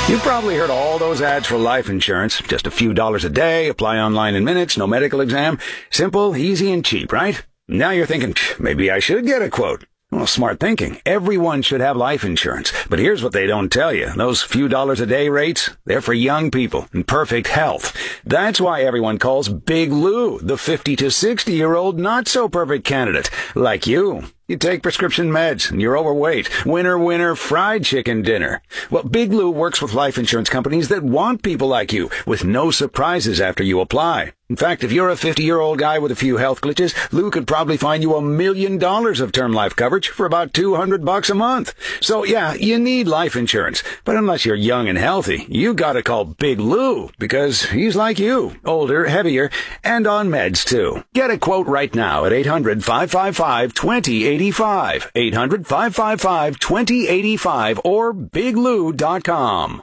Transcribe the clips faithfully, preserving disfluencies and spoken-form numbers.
You've probably heard all those ads for life insurance. Just a few dollars a day, apply online in minutes, no medical exam. Simple, easy, and cheap, right? Now you're thinking, maybe I should get a quote. Well, smart thinking. Everyone should have life insurance. But here's what they don't tell you. Those few dollars a day rates, they're for young people in perfect health. That's why everyone calls Big Lou the fifty to sixty year old not so perfect candidate, like you. You take prescription meds and you're overweight. Winner, winner, fried chicken dinner. Well, Big Lou works with life insurance companies that want people like you with no surprises after you apply. In fact, if you're a fifty-year-old guy with a few health glitches, Lou could probably find you a million dollars of term life coverage for about two hundred bucks a month. So yeah, you need life insurance. But unless you're young and healthy, you gotta call Big Lou because he's like you, older, heavier, and on meds too. Get a quote right now at eight hundred, five five five, two zero eight five, eight hundred, five five five, two zero eight five, or big lou dot com.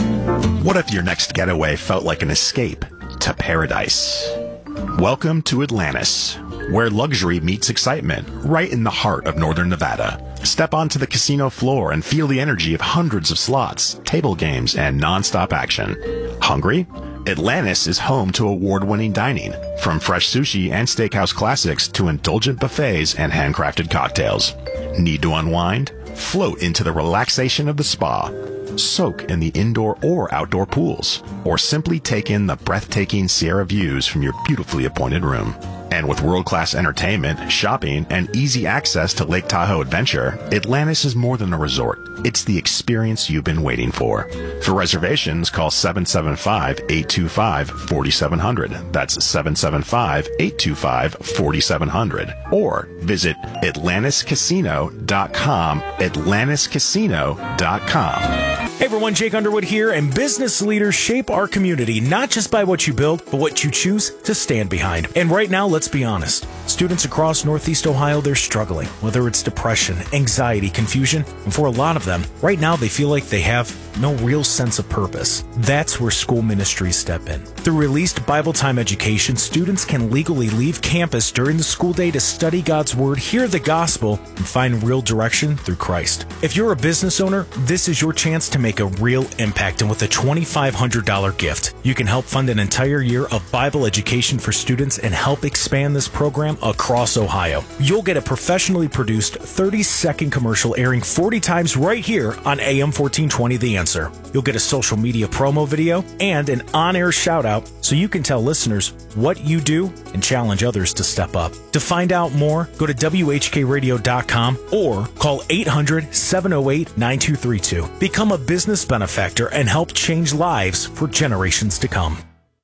What if your next getaway felt like an escape to paradise? Welcome to Atlantis, where luxury meets excitement, right in the heart of northern Nevada. Step onto the casino floor and feel the energy of hundreds of slots, table games, and non-stop action. Hungry? Atlantis is home to award-winning dining, from fresh sushi and steakhouse classics to indulgent buffets and handcrafted cocktails. Need to unwind? Float into the relaxation of the spa. Soak in the indoor or outdoor pools, or simply take in the breathtaking Sierra views from your beautifully appointed room. And with world-class entertainment, shopping, and easy access to Lake Tahoe Adventure, Atlantis is more than a resort. It's the experience you've been waiting for. For reservations, call seven seven five, eight two five, four seven zero zero. That's seven seven five, eight two five, four seven zero zero. Or visit atlantis casino dot com, atlantis casino dot com. Hey everyone, Jake Underwood here, and business leaders shape our community not just by what you build, but what you choose to stand behind. And right now, let's be honest. Students across Northeast Ohio, they're struggling, whether it's depression, anxiety, confusion, and for a lot of them, right now they feel like they have no real sense of purpose. That's where school ministries step in. Through released Bible time education, students can legally leave campus during the school day to study God's Word, hear the gospel, and find real direction through Christ. If you're a business owner, this is your chance to make a real impact, and with a twenty-five hundred dollars gift, you can help fund an entire year of Bible education for students and help expand this program across Ohio. You'll get a professionally produced thirty second commercial airing forty times right here on A M fourteen twenty The Answer. You'll get a social media promo video and an on-air shout-out so you can tell listeners what you do and challenge others to step up. To find out more, go to W H K radio dot com or call eight hundred, seven oh eight, nine two three two. Become a business benefactor and help change lives for generations to come.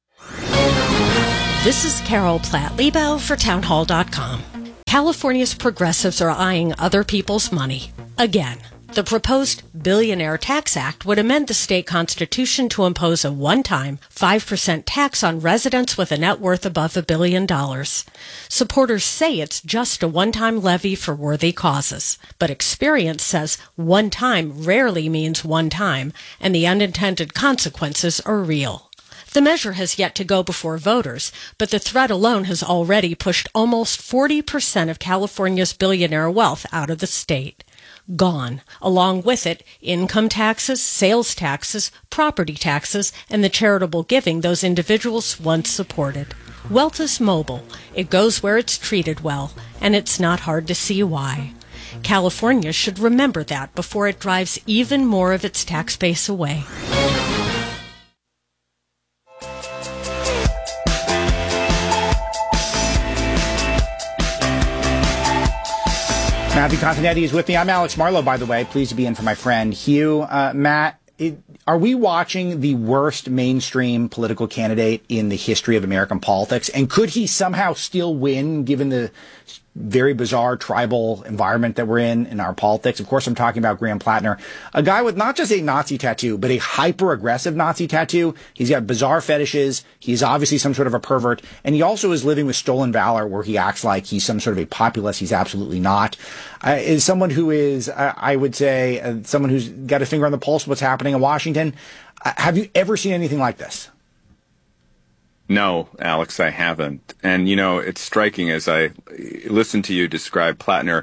This is Carol Platt-Lebo for townhall dot com. California's progressives are eyeing other people's money. Again, the proposed Billionaire Tax Act would amend the state constitution to impose a one-time five percent tax on residents with a net worth above a billion dollars. Supporters say it's just a one-time levy for worthy causes, but experience says one time rarely means one time, and the unintended consequences are real. The measure has yet to go before voters, but the threat alone has already pushed almost forty percent of California's billionaire wealth out of the state. Gone. Along with it, income taxes, sales taxes, property taxes, and the charitable giving those individuals once supported. Wealth is mobile. It goes where it's treated well, and it's not hard to see why. California should remember that before it drives even more of its tax base away. Matthew Continetti is with me. I'm Alex Marlowe, by the way. Pleased to be in for my friend Hugh. Uh, Matt, it, are we watching the worst mainstream political candidate in the history of American politics? And could he somehow still win, given the very bizarre tribal environment that we're in in our politics? Of course, I'm talking about Graham Plattner, a guy with not just a Nazi tattoo, but a hyper-aggressive Nazi tattoo. He's got bizarre fetishes. He's obviously some sort of a pervert. And he also is living with stolen valor, where he acts like he's some sort of a populist. He's absolutely not. Uh, is someone who is, uh, I would say, uh, someone who's got a finger on the pulse of what's happening in Washington. Uh, have you ever seen anything like this? No, Alex, I haven't. And, you know, it's striking as I listen to you describe Plattner.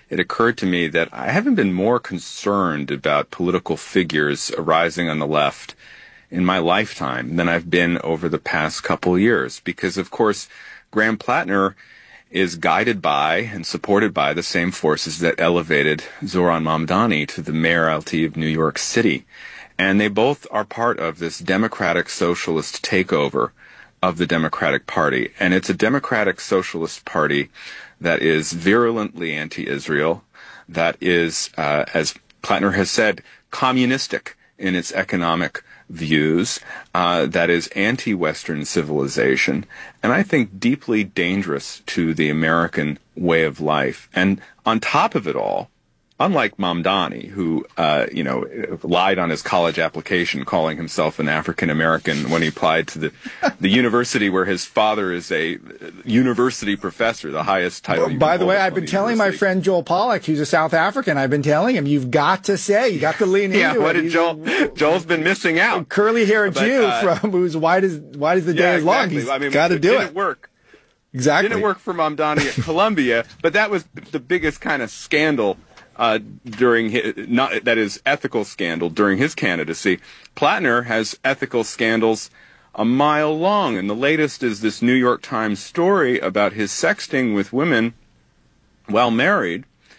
it occurred to me that I haven't been more concerned about political figures arising on the left in my lifetime than I've been over the past couple years. Because, of course, Graham Plattner is guided by and supported by the same forces that elevated Zohran Mamdani to the mayoralty of New York City. And they both are part of this democratic socialist takeover of the Democratic Party. And it's a democratic socialist party that is virulently anti-Israel, that is, uh, as Plattner has said, communistic in its economic views, uh, that is anti-Western civilization, and I think deeply dangerous to the American way of life. And on top of it all, unlike Mamdani, who, uh, you know, lied on his college application calling himself an African American when he applied to the, the university where his father is a university professor, the highest title. Well, by the way, I've been telling my friend Joel Pollack, who's a South African, I've been telling him, you've got to say, you got to lean into yeah, it. what did He's Joel, a, Joel's been missing out. Curly-haired but, Jew uh, from who's white as, white as the day yeah, is long. exactly. He's I mean, got to do it. Didn't work. Exactly. Didn't work for Mamdani at Columbia, but that was the biggest kind of scandal Uh, during his, not that is ethical scandal during his candidacy. Plattner has ethical scandals a mile long, and the latest is this New York Times story about his sexting with women while married.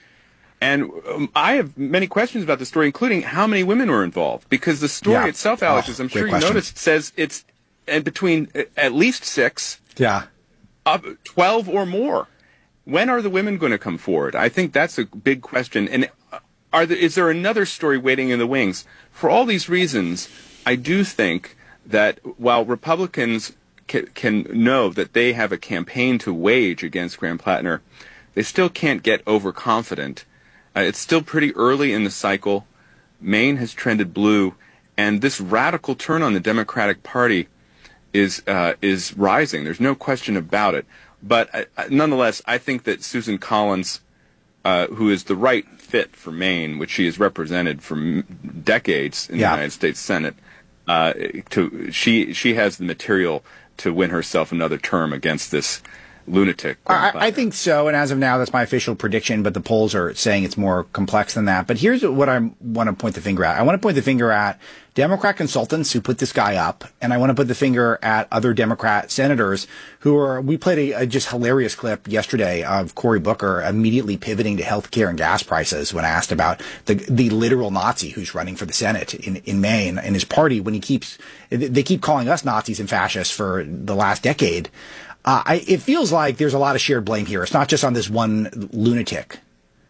And um, I have many questions about the story, including how many women were involved, because the story Yeah. itself, Alex, Oh, as I'm great sure you question. noticed, says it's and between uh, at least six, Yeah. up twelve or more. When are the women going to come forward? I think that's a big question. And are there, is there another story waiting in the wings? For all these reasons, I do think that while Republicans can, can know that they have a campaign to wage against Graham Plattner, they still can't get overconfident. Uh, it's still pretty early in the cycle. Maine has trended blue, and this radical turn on the Democratic Party is uh, is rising. There's no question about it. But uh, nonetheless, I think that Susan Collins, uh, who is the right fit for Maine, which she has represented for m- decades in Yeah. the United States Senate, uh, to she she has the material to win herself another term against this lunatic. I, I think so, and as of now, that's my official prediction, but the polls are saying it's more complex than that. But here's what I want to point the finger at. I want to point the finger at Democrat consultants who put this guy up, and I want to put the finger at other Democrat senators who are, we played a, a just hilarious clip yesterday of Cory Booker immediately pivoting to health care and gas prices when asked about the the literal Nazi who's running for the Senate in, in Maine and his party when he keeps, they keep calling us Nazis and fascists for the last decade. Uh, I, it feels like there's a lot of shared blame here. It's not just on this one lunatic.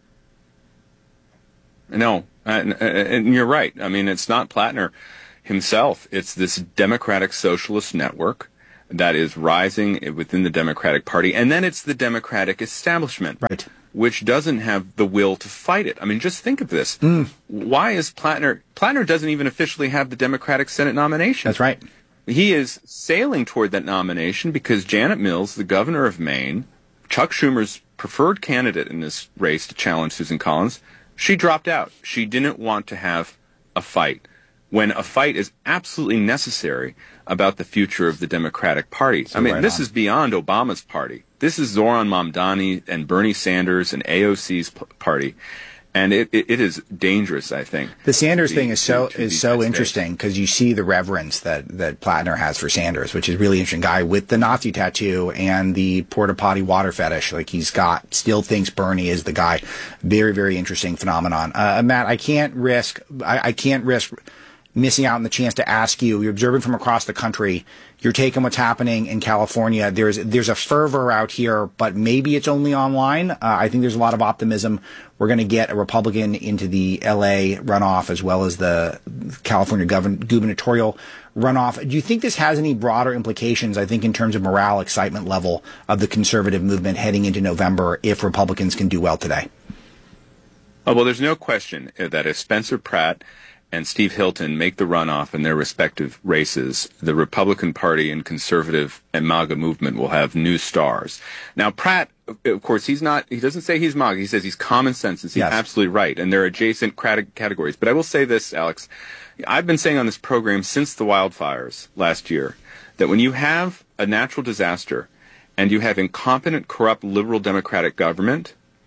No, and, and you're right. I mean, it's not Plattner himself. It's this Democratic Socialist network that is rising within the Democratic Party. And then it's the Democratic establishment, Right. which doesn't have the will to fight it. I mean, just think of this. Mm. Why is Plattner... Plattner doesn't even officially have the Democratic Senate nomination. That's right. He is sailing toward that nomination because Janet Mills, the governor of Maine, Chuck Schumer's preferred candidate in this race to challenge Susan Collins, she dropped out. She didn't want to have a fight, when a fight is absolutely necessary about the future of the Democratic Party. So I mean, right this on. is beyond Obama's party. This is Zohran Mamdani and Bernie Sanders and A O C's p- party. And it, it, it is dangerous, I think. The Sanders to thing the- is so to- to is the so United interesting States. because you see the reverence that that Plattner has for Sanders, which is really interesting. Guy with the Nazi tattoo and the porta potty water fetish, like he's got still thinks Bernie is the guy. Very very interesting phenomenon. Uh, Matt, I can't risk I, I can't risk missing out on the chance to ask you. You're observing from across the country. You're taking what's happening in California. There's there's a fervor out here, but maybe it's only online. Uh, I think there's a lot of optimism. We're going to get a Republican into the L A runoff as well as the California govern- gubernatorial runoff. Do you think this has any broader implications, I think, in terms of morale, excitement level of the conservative movement heading into November if Republicans can do well today? Oh, well, there's no question that if Spencer Pratt and Steve Hilton make the runoff in their respective races, the Republican Party and conservative and MAGA movement will have new stars. Now, Pratt, of course, he's not, he doesn't say he's MAGA. He says he's common sense. He's Yes. absolutely right. And they're adjacent crat- categories. But I will say this, Alex. I've been saying on this program since the wildfires last year that when you have a natural disaster and you have incompetent, corrupt, liberal Democratic government,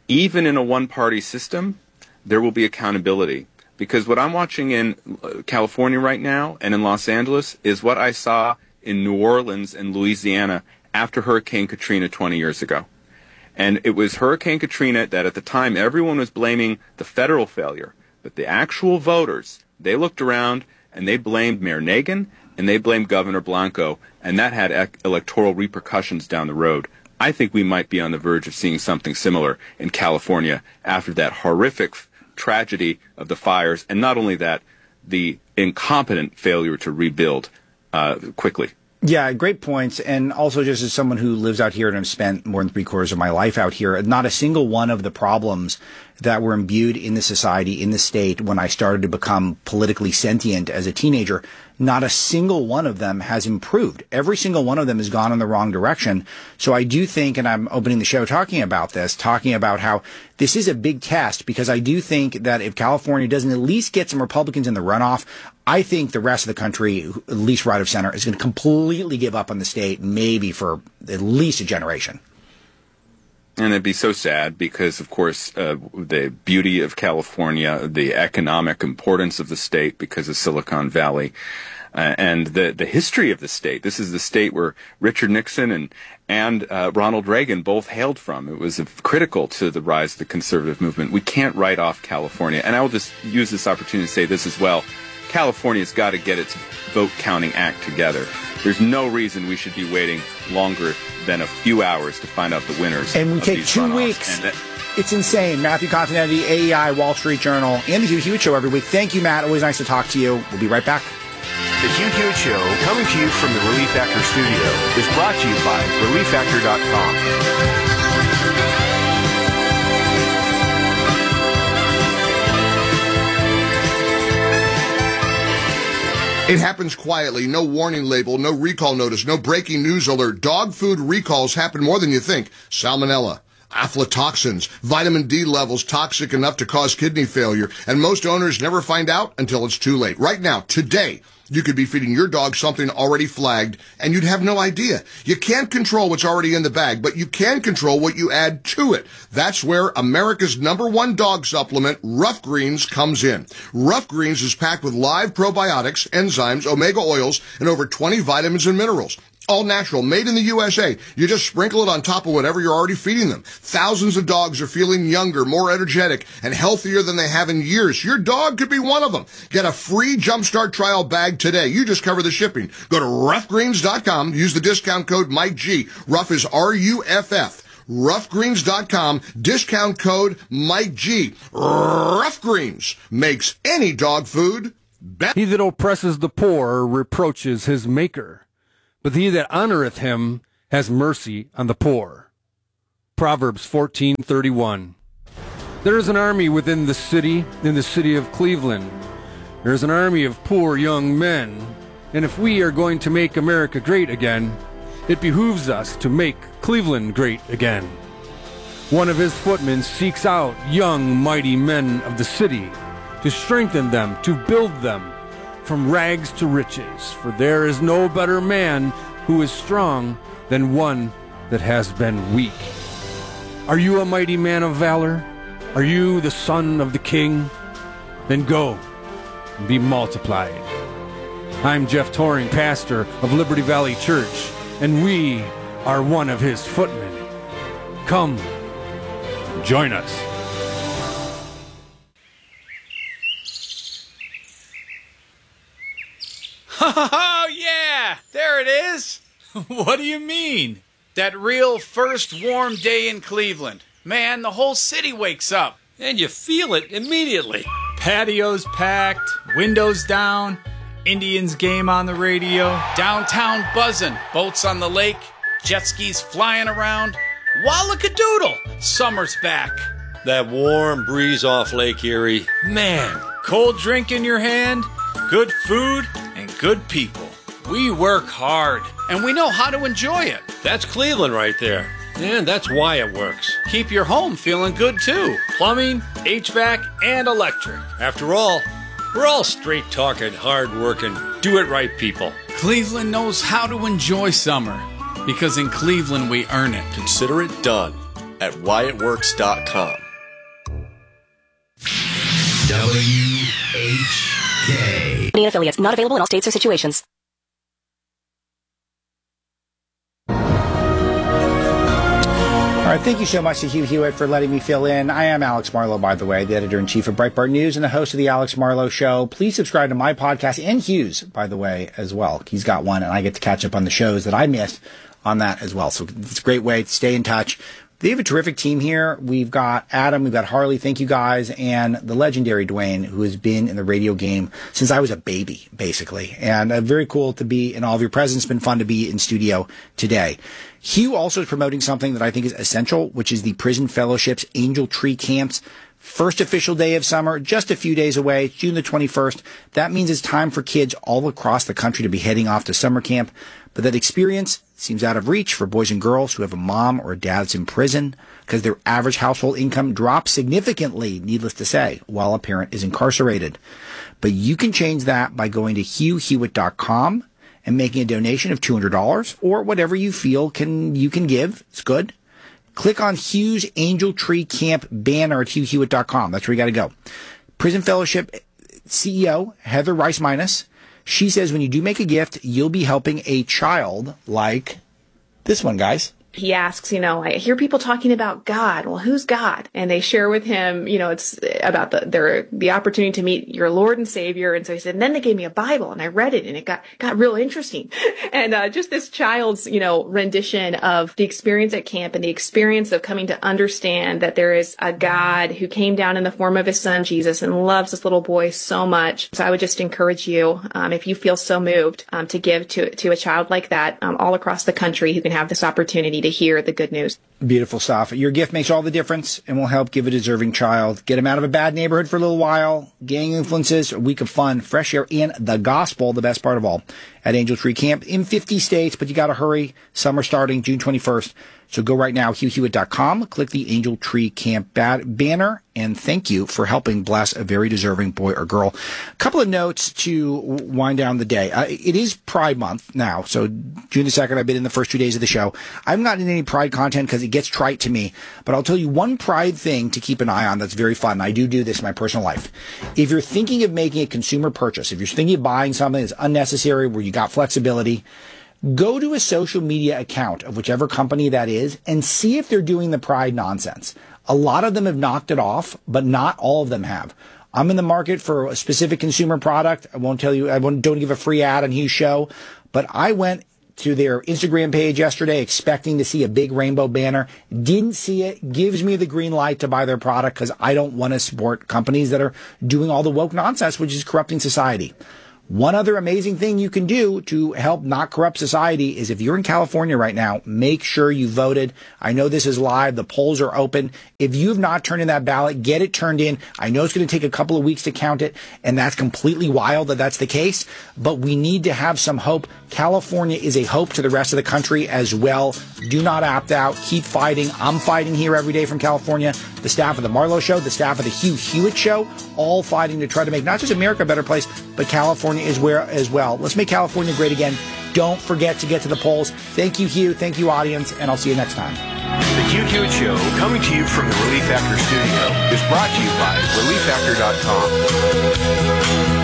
even in a one-party system, there will be accountability. Because what I'm watching in California right now and in Los Angeles is what I saw in New Orleans and Louisiana after Hurricane Katrina twenty years ago. And it was Hurricane Katrina that at the time everyone was blaming the federal failure. But the actual voters, they looked around and they blamed Mayor Nagin and they blamed Governor Blanco, and that had ec- electoral repercussions down the road. I think we might be on the verge of seeing something similar in California after that horrific f- tragedy of the fires, and not only that, the incompetent failure to rebuild uh, quickly. Yeah, great points. And also, just as someone who lives out here and have spent more than three quarters of my life out here, not a single one of the problems that were imbued in the society, in the state, when I started to become politically sentient as a teenager, not a single one of them has improved. Every single one of them has gone in the wrong direction. So I do think, and I'm opening the show talking about this, talking about how this is a big test, because I do think that if California doesn't at least get some Republicans in the runoff, I think the rest of the country, at least right of center, is going to completely give up on the state, maybe for at least a generation. And it'd be so sad because, of course, uh, the beauty of California, the economic importance of the state because of Silicon Valley, uh, and the the history of the state. This is the state where Richard Nixon and and uh, Ronald Reagan both hailed from. It was uh, critical to the rise of the conservative movement. We can't write off California. And I will just use this opportunity to say this as well. California's got to get its vote counting act together. There's no reason we should be waiting longer than a few hours to find out the winners. And we of take these two runoffs. weeks. And that, It's insane. Matthew Continetti, A E I, Wall Street Journal, and the Hugh Hewitt Show every week. Thank you, Matt. Always nice to talk to you. We'll be right back. The Hugh Hewitt Show, coming to you from the Relief Factor studio, is brought to you by relief factor dot com. It happens quietly, no warning label, no recall notice, no breaking news alert. Dog food recalls happen more than you think. Salmonella, aflatoxins, vitamin D levels toxic enough to cause kidney failure, and most owners never find out until it's too late. Right now, today, you could be feeding your dog something already flagged, and you'd have no idea. You can't control what's already in the bag, but you can control what you add to it. That's where America's number one dog supplement, Rough Greens, comes in. Rough Greens is packed with live probiotics, enzymes, omega oils, and over twenty vitamins and minerals. All natural, made in the U S A. You just sprinkle it on top of whatever you're already feeding them. Thousands of dogs are feeling younger, more energetic, and healthier than they have in years. Your dog could be one of them. Get a free Jumpstart trial bag today. You just cover the shipping. Go to rough greens dot com. Use the discount code Mike G. Rough is R U F F. rough greens dot com. Discount code Mike G. Rough Greens makes any dog food better. He that oppresses the poor reproaches his maker, but he that honoreth him has mercy on the poor. Proverbs fourteen thirty-one. There is an army within the city, in the city of Cleveland. There is an army of poor young men, and if we are going to make America great again, it behooves us to make Cleveland great again. One of his footmen seeks out young, mighty men of the city to strengthen them, to build them from rags to riches, for there is no better man who is strong than one that has been weak. Are you a mighty man of valor? Are you the son of the king? Then go and be multiplied. I'm Jeff Toring, pastor of Liberty Valley Church, and we are one of his footmen. Come, join us. Oh, yeah, there it is. What do you mean? That real first warm day in Cleveland. Man, the whole city wakes up. And you feel it immediately. Patios packed, windows down, Indians game on the radio, downtown buzzing, boats on the lake, jet skis flying around. Wallakadoodle, summer's back. That warm breeze off Lake Erie. Man, Cold drink in your hand, good food, and good people. We work hard, and we know how to enjoy it. that's Cleveland right there. And that's why it works. Keep your home feeling good, too. Plumbing, H V A C, and electric. After all, we're all straight-talking, hard-working, do-it-right people. Cleveland knows how to enjoy summer, because in Cleveland we earn it. Consider it done. at why it works dot com. W H K. Any affiliates not available in all states or situations. All right, thank you so much to Hugh Hewitt for letting me fill in. I am Alex Marlowe, by the way, the editor-in-chief of Breitbart News and the host of the Alex Marlowe Show. Please subscribe to my podcast and Hugh's, by the way, as well. He's got one, and I get to catch up on the shows that I missed on that as well. So it's a great way to stay in touch. They have a terrific team here. We've got Adam, we've got Harley, thank you guys, and the legendary Dwayne, who has been in the radio game since I was a baby, basically. And uh, very cool to be in all of your presence. It's been fun to be in studio today. Hugh also is promoting something that I think is essential, which is the Prison Fellowship's Angel Tree Camps. First official day of summer, just a few days away, June the twenty-first. That means it's time for kids all across the country to be heading off to summer camp. But that experience seems out of reach for boys and girls who have a mom or a dad that's in prison because their average household income drops significantly, needless to say, while a parent is incarcerated. But you can change that by going to hugh hewitt dot com and making a donation of two hundred dollars or whatever you feel can you can give. It's good. Click on Hugh's Angel Tree Camp banner at hugh hewitt dot com. That's where you got to go. Prison Fellowship C E O Heather Rice-Minus, she says when you do make a gift, you'll be helping a child like this one, guys. He asks, you know, I hear people talking about God. Well, who's God? And they share with him, you know, it's about the their the opportunity to meet your Lord and Savior. And so he said, and then they gave me a Bible and I read it and it got got real interesting. And uh, just this child's, you know, rendition of the experience at camp and the experience of coming to understand that there is a God who came down in the form of his son, Jesus, and loves this little boy so much. So I would just encourage you, um, if you feel so moved, um, to give to to a child like that um, all across the country who can have this opportunity to hear the good news. Beautiful stuff. Your gift makes all the difference and will help give a deserving child. Get him out of a bad neighborhood for a little while. Gang influences, a week of fun, fresh air, and the gospel, the best part of all, at Angel Tree Camp in fifty states, but you got to hurry. Summer starting June twenty-first. So go right now, hugh hewitt dot com, click the Angel Tree Camp bad banner, and thank you for helping bless a very deserving boy or girl. A couple of notes to wind down the day. Uh, it is Pride Month now, so June the second, I've been in the first two days of the show. I'm not in any Pride content because it gets trite to me, but I'll tell you one Pride thing to keep an eye on that's very fun. I do do this in my personal life. If you're thinking of making a consumer purchase, if you're thinking of buying something that's unnecessary where you got flexibility, go to a social media account of whichever company that is and see if they're doing the Pride nonsense. A lot of them have knocked it off, but not all of them have. I'm in the market for a specific consumer product. I won't tell you, I won't, don't give a free ad on Hugh's show, but I went to their Instagram page yesterday expecting to see a big rainbow banner. Didn't see it. Gives me the green light to buy their product because I don't want to support companies that are doing all the woke nonsense, which is corrupting society. One other amazing thing you can do to help not corrupt society is if you're in California right now, make sure you voted. I know this is live. The polls are open. If you have not turned in that ballot, get it turned in. I know it's going to take a couple of weeks to count it, and that's completely wild that that's the case, but we need to have some hope. California is a hope to the rest of the country as well. Do not opt out. Keep fighting. I'm fighting here every day from California. The staff of the Marlowe Show, the staff of the Hugh Hewitt Show, all fighting to try to make not just America a better place, but California is where as well. Let's make California great again. Don't forget to get to the polls. Thank you, Hugh. Thank you, audience, and I'll see you next time. The Hugh Hewitt Show, coming to you from the Relief Factor studio, is brought to you by relief factor dot com.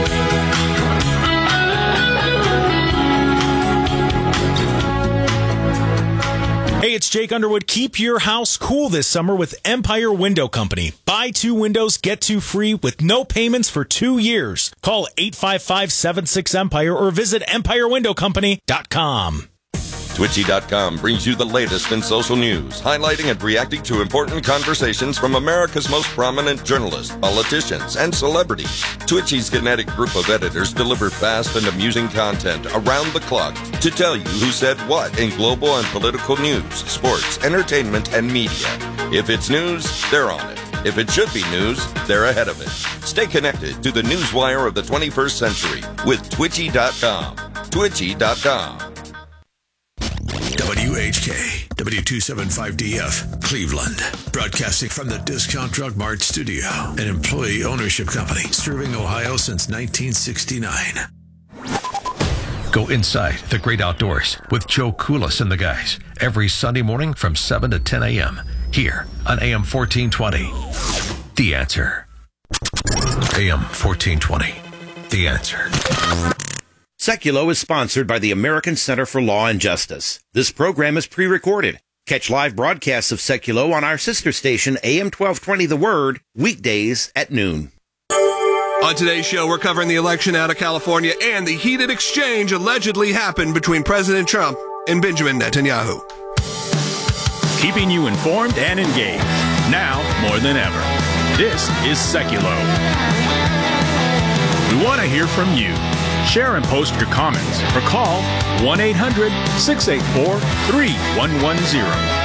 Hey, it's Jake Underwood. Keep your house cool this summer with Empire Window Company. Buy two windows, get two free with no payments for two years. Call eight five five, seven six, Empire or visit empire window company dot com. Twitchy dot com brings you the latest in social news, highlighting and reacting to important conversations from America's most prominent journalists, politicians, and celebrities. Twitchy's kinetic group of editors deliver fast and amusing content around the clock to tell you who said what in global and political news, sports, entertainment, and media. If it's news, they're on it. If it should be news, they're ahead of it. Stay connected to the newswire of the twenty-first century with Twitchy dot com. Twitchy dot com. W H K, W two seventy-five D F, Cleveland. Broadcasting from the Discount Drug Mart studio, an employee ownership company serving Ohio since nineteen sixty-nine. Go inside the great outdoors with Joe Koulis and the guys every Sunday morning from seven to ten a.m. here on A M fourteen twenty. The Answer. A M fourteen twenty. The Answer. Seculo is sponsored by the American Center for Law and Justice. This program is pre-recorded. Catch live broadcasts of Seculo on our sister station, A M twelve twenty The Word, weekdays at noon. On today's show, we're covering the election out of California and the heated exchange allegedly happened between President Trump and Benjamin Netanyahu. Keeping you informed and engaged, now more than ever. This is Seculo. We want to hear from you. Share and post your comments or call one eight hundred six eight four three one one zero.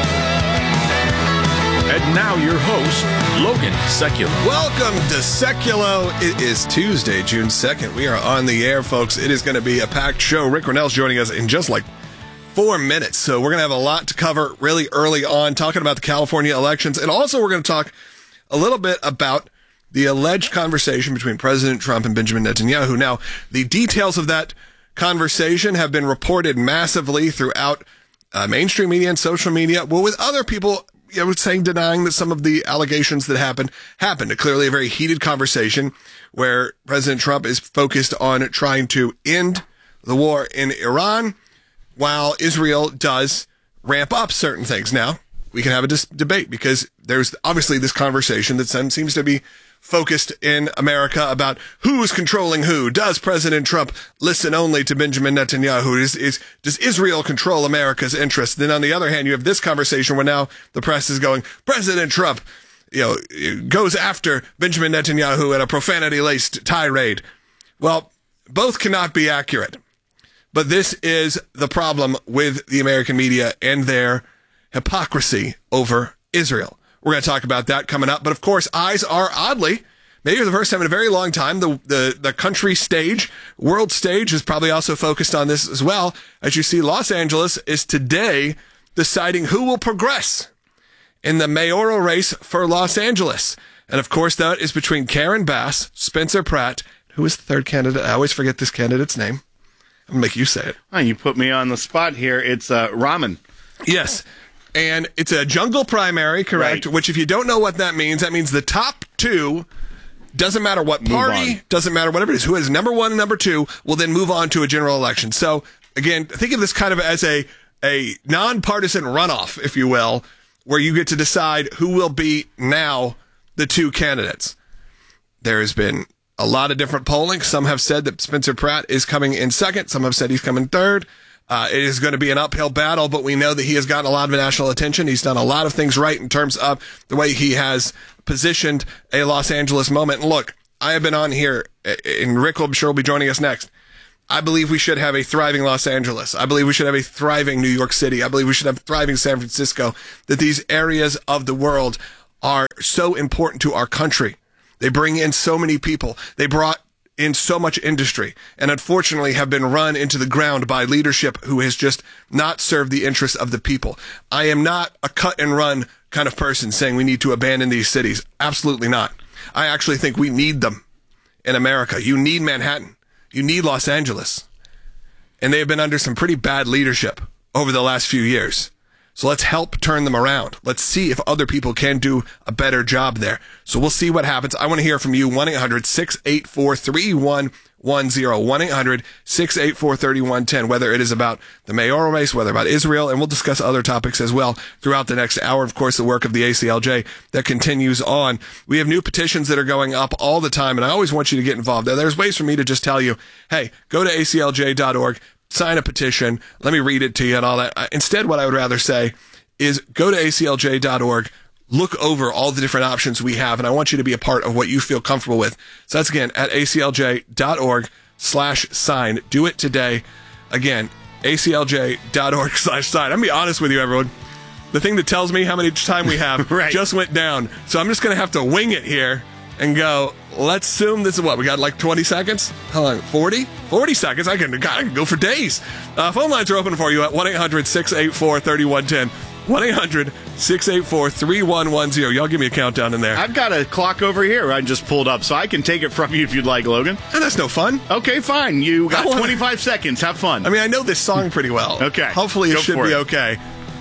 And now your host, Logan Seculo. Welcome to Seculo. It is Tuesday, June second. We are on the air, folks. It is going to be a packed show. Rick Ronell's joining us in just like four minutes. So we're going to have a lot to cover really early on, talking about the California elections. And also we're going to talk a little bit about the alleged conversation between President Trump and Benjamin Netanyahu. Now, the details of that conversation have been reported massively throughout uh, mainstream media and social media. Well, with other people, you know, saying, denying that some of the allegations that happened happened. Clearly a very heated conversation where President Trump is focused on trying to end the war in Iran while Israel does ramp up certain things. Now, we can have a dis- debate because there's obviously this conversation that seems to be focused in America about who's controlling who. Does President Trump listen only to Benjamin Netanyahu? Is, is, does Israel control America's interests? Then on the other hand, you have this conversation where now the press is going, President Trump, you know, goes after Benjamin Netanyahu in a profanity-laced tirade. Well, both cannot be accurate. But this is the problem with the American media and their hypocrisy over Israel. We're going to talk about that coming up. But of course, eyes are oddly, maybe for the first time in a very long time, the, the, the country stage, world stage is probably also focused on this as well. As you see, Los Angeles is today deciding who will progress in the mayoral race for Los Angeles. And of course, that is between Karen Bass, Spencer Pratt, who is the third candidate. I always forget this candidate's name. I'm going to make you say it. Oh, you put me on the spot here. It's uh, Raman. Yes. And it's a jungle primary, correct? Right. Which, if you don't know what that means, that means the top two, doesn't matter what party, doesn't matter whatever it is, who is number one and number two, will then move on to a general election. So, again, think of this kind of as a, a nonpartisan runoff, if you will, where you get to decide who will be now the two candidates. There has been a lot of different polling. Some have said that Spencer Pratt is coming in second. Some have said he's coming third. Uh, it is going to be an uphill battle, but we know that he has gotten a lot of national attention. He's done a lot of things right in terms of the way he has positioned a Los Angeles moment. And look, I have been on here, and Rick, I'm sure, will be joining us next. I believe we should have a thriving Los Angeles. I believe we should have a thriving New York City. I believe we should have thriving San Francisco, that these areas of the world are so important to our country. They bring in so many people. They brought in so much industry, and unfortunately have been run into the ground by leadership who has just not served the interests of the people. I am not a cut and run kind of person saying we need to abandon these cities. Absolutely not. I actually think we need them in America. You need Manhattan. You need Los Angeles. And they have been under some pretty bad leadership over the last few years. So let's help turn them around. Let's see if other people can do a better job there. So we'll see what happens. I want to hear from you. one eight hundred six eight four three one one zero. one eight hundred six eight four three one one zero. Whether it is about the mayoral race, whether about Israel, and we'll discuss other topics as well throughout the next hour. Of course, the work of the A C L J that continues on. We have new petitions that are going up all the time, and I always want you to get involved. Now, there's ways for me to just tell you, hey, go to A C L J dot org. Sign a petition. Let me read it to you and all that. Instead, what I would rather say is go to A C L J dot org, look over all the different options we have, and I want you to be a part of what you feel comfortable with. So that's, again, at A C L J dot org slash sign. Do it today. Again, A C L J dot org slash sign. I'm going to be honest with you, everyone. The thing that tells me how many time we have right. just went down. So I'm just going to have to wing it here and go, let's assume this is what? We got like twenty seconds? How long? forty? forty seconds? I can, I can go for days. Uh, phone lines are open for you at one eight hundred six eight four three one one zero. one eight hundred six eight four three one one zero. Y'all give me a countdown in there. I've got a clock over here I just pulled up, so I can take it from you if you'd like, Logan. And that's no fun. Okay, fine. You got twenty-five seconds. Have fun. I mean, I know this song pretty well. Okay. Hopefully it Go should be it. okay.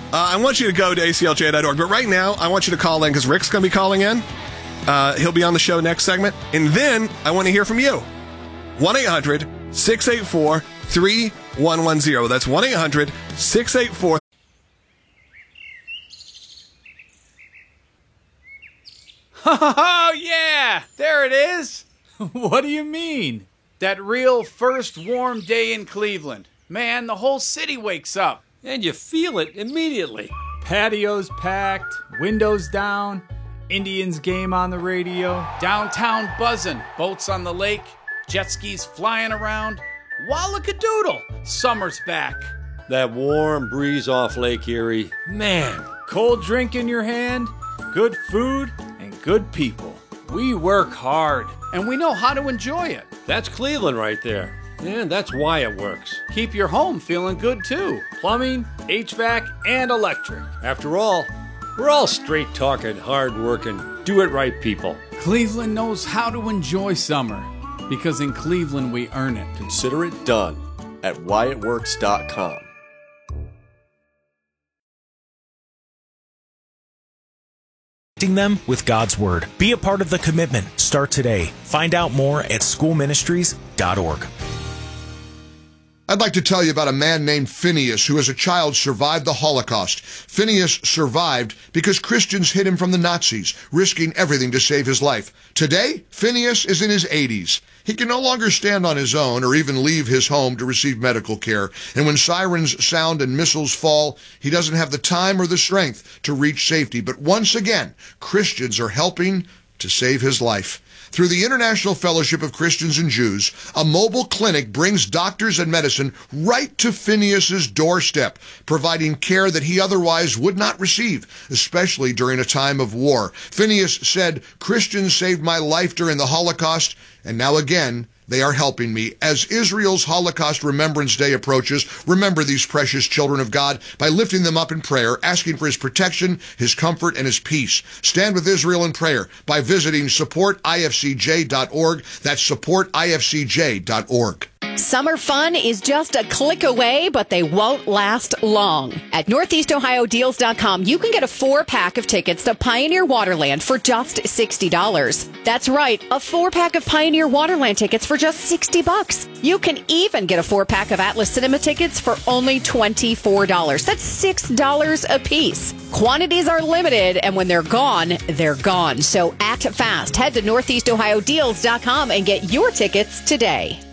Uh, I want you to go to A C L J dot org, but right now, I want you to call in because Rick's going to be calling in. Uh, he'll be on the show next segment. And then I want to hear from you. one eight hundred six eight four three one one zero. That's one eight hundred six eight four. Oh, yeah! There it is! What do you mean? That real first warm day in Cleveland. Man, the whole city wakes up. And you feel it immediately. Patios packed, windows down, Indians game on the radio, downtown buzzing, boats on the lake, jet skis flying around. Wallackadoodle! Summer's back. That warm breeze off Lake Erie. Man. Cold drink in your hand, good food, and good people. We work hard, and we know how to enjoy it. That's Cleveland right there. And that's why it works. Keep your home feeling good, too. Plumbing, H V A C, and electric. After all, we're all straight-talking, hard-working, do-it-right people. Cleveland knows how to enjoy summer, because in Cleveland we earn it. Consider it done at why it works dot com. Them with God's Word. Be a part of the commitment. Start today. Find out more at school ministries dot org. I'd like to tell you about a man named Phineas who as a child survived the Holocaust. Phineas survived because Christians hid him from the Nazis, risking everything to save his life. Today, Phineas is in his eighties. He can no longer stand on his own or even leave his home to receive medical care. And when sirens sound and missiles fall, he doesn't have the time or the strength to reach safety. But once again, Christians are helping to save his life. Through the International Fellowship of Christians and Jews, a mobile clinic brings doctors and medicine right to Phineas's doorstep, providing care that he otherwise would not receive, especially during a time of war. Phineas said, "Christians saved my life during the Holocaust, and now again, they are helping me." As Israel's Holocaust Remembrance Day approaches, remember these precious children of God by lifting them up in prayer, asking for his protection, his comfort, and his peace. Stand with Israel in prayer by visiting support I F C J dot org. That's support I F C J dot org. Summer fun is just a click away, but they won't last long. At Northeast Ohio Deals dot com, you can get a four-pack of tickets to Pioneer Waterland for just sixty dollars. That's right, a four-pack of Pioneer Waterland tickets for just sixty bucks. You can even get a four-pack of Atlas Cinema tickets for only twenty-four dollars. That's six dollars a piece. Quantities are limited, and when they're gone, they're gone. So act fast. Head to Northeast Ohio Deals dot com and get your tickets today.